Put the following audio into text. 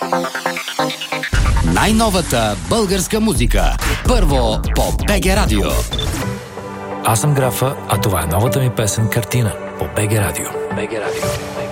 Най-новата българска музика. Първо по БГ Радио. Аз съм Графа, а това е новата ми песен "Картина" по БГ Радио. БГ Радио.